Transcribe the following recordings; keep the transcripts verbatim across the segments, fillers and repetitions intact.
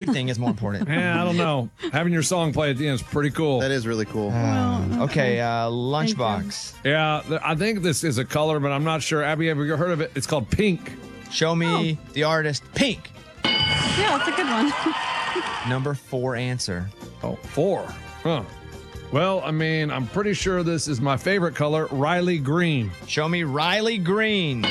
thing is more important. Yeah, I don't know. Having your song play at the end is pretty cool. That is really cool. Um, okay, uh, Lunchbox. Yeah, th- I think this is a color, but I'm not sure. Abby, have you heard of it? It's called pink. Show me the artist. Pink. Yeah, that's a good one. Number four answer. Oh, four. Huh. Well, I mean, I'm pretty sure this is my favorite color, Riley Green. Show me Riley Green.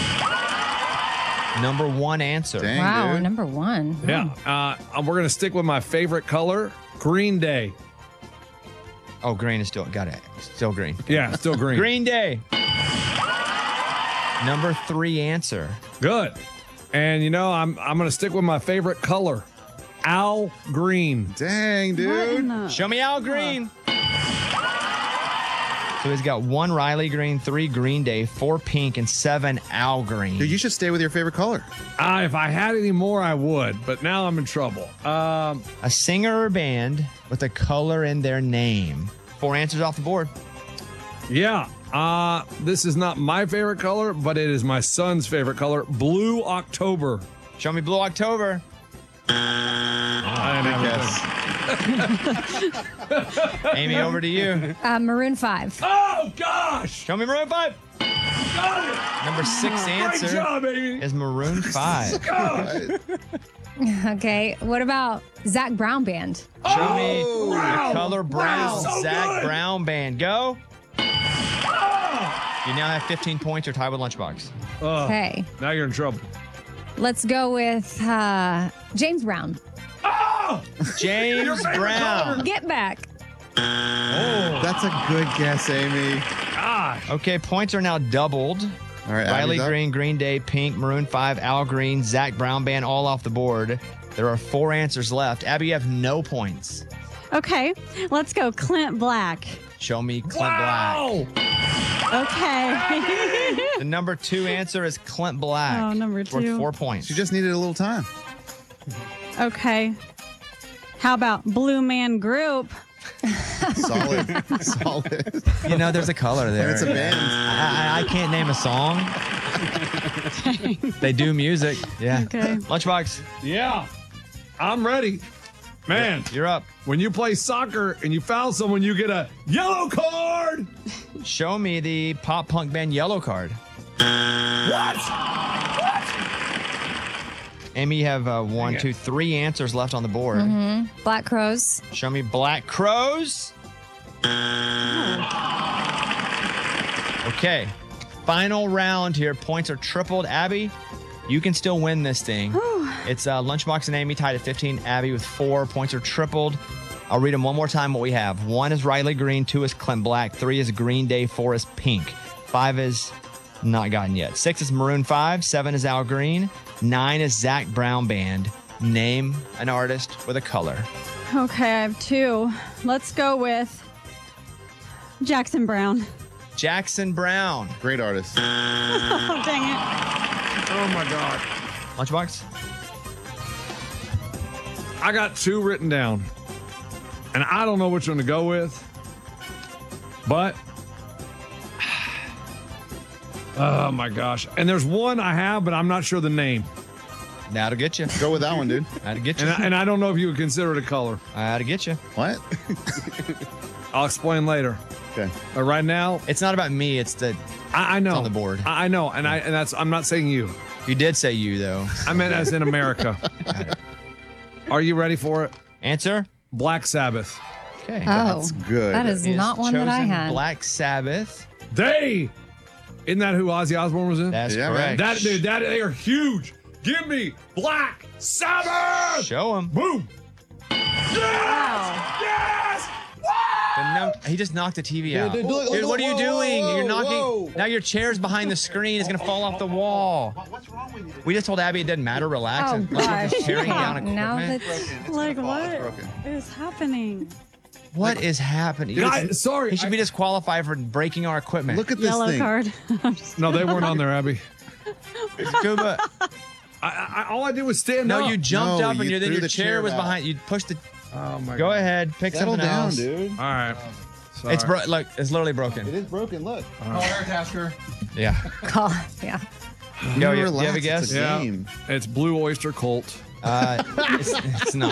Number one answer. Dang, Wow, dude. number one. Yeah, uh, we're going to stick with my favorite color, Green Day. Oh, green is still, got it. Still green. Yeah, still green. Green Day. Number three answer. Good. And, you know, I'm, I'm going to stick with my favorite color, Al Green. Dang, What dude. in the- Show me Al Green. So he's got one Riley Green, three Green Day, four Pink, and seven Al Green. Dude, you should stay with your favorite color. Uh, if I had any more, I would, but now I'm in trouble. Um, A singer or band with a color in their name. Four answers off the board. yeah, uh, this is not my favorite color, but it is my son's favorite color, Blue October. Show me Blue October. I didn't have Yes. Amy, over to you. Uh, Maroon five. Oh, gosh! Show me Maroon five. Got it! Number six Great answer job, Amy! is Maroon five. Okay, what about Zach Brown Band? Show me wow. the color brown. Wow, so Zach good. Brown Band. Go. You now have fifteen points. You're tied with Lunchbox. Oh, Okay, now you're in trouble. let's go with uh, James Brown. Oh! James Your favorite Brown. color. Get back. That's a good guess, Amy. Gosh. Okay, points are now doubled. All right, Riley Abby's up. Green, Green Day, Pink, Maroon five, Al Green, Zach Brown Band, all off the board. There are four answers left. Abby, you have no points. Okay, let's go. Clint Black. Show me Clint Wow! Okay. Black. The number two answer is Clint Black. Oh, number It's worth two. four points. She just needed a little time. Okay. How about Blue Man Group? Solid. Solid. You know, there's a color there. It's a band. I, I, I can't name a song. They do music. Yeah. Okay. Lunchbox, Yeah, I'm ready. Man, you're up. when you play soccer and you foul someone, you get a yellow card. Show me the pop punk band Yellow Card. What? Amy, you have uh, one, Dang it. two, three answers left on the board. Mm-hmm. Black Crows. Show me Black Crows. Okay. Final round here. Points are tripled. Abby, you can still win this thing. It's uh, Lunchbox and Amy tied at fifteen. Abby with four. Points are tripled. I'll read them one more time what we have. One is Riley Green. Two is Clint Black. Three is Green Day. Four is Pink. Five is not gotten yet. Six is Maroon five. Seven is Al Green. Nine is Zach Brown Band. Name an artist with a color. Okay, I have two. Let's go with Jackson Brown. Jackson Brown. Great artist. Oh, dang it. Oh my God. Lunchbox? I got two written down, and I don't know which one to go with, but oh my gosh. And there's one I have, but I'm not sure the name. That'll get you. Go with that one, dude. That'll get you. And I, and I don't know if you would consider it a color. That'll get you. What? I'll explain later. Okay. But right now, It's not about me. It's the. I, I know. on the board. I, I know, and I and that's I'm not saying you. You did say you though. I meant as in America. Are you ready for it? Answer. Black Sabbath. Okay. Oh, Good. that is He has not one that I chosen had. Black Sabbath. They. Isn't that who Ozzy Osbourne was in? That's Yeah, correct. That dude, that they are huge. Give me Black Sabbath. Show him. Boom. Yes. Yes. The num- he just knocked the T V out. dude, look, Dude, look, what are you whoa, doing? whoa, You're knocking. whoa. Now your chair's behind the screen. It's gonna fall off the wall. What's wrong with you? We just told Abby it didn't matter. Relax. Oh, and let's gosh. just tearing down equipment. Now that's Like, what broken. is happening? What is happening? Guys, sorry. He should be disqualified for breaking our equipment. Look at this Yellow thing. card. No, they weren't on there, Abby. Scuba. I, I, all I did was stand No, up. you jumped No, up and you you, then threw your the chair chair was out. behind. You pushed the. Oh my Go God. ahead, pick Settle something down, else. dude. All right. Sorry. It's bro- look, it's literally broken. It is broken. Look. Yeah. call. Yeah. Yo, you, do you Relax, have a it's guess? a Yeah. game. It's Blue Oyster Cult. Uh, it's, it's not.